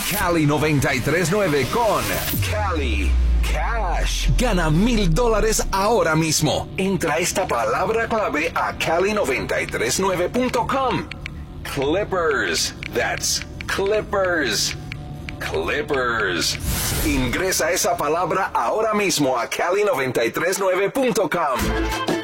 Cali 93.9 con Cali Cash. Gana $1,000 ahora mismo. Entra esta palabra clave a Cali939.com. Clippers. That's Clippers. Clippers. Ingresa esa palabra ahora mismo a Cali939.com.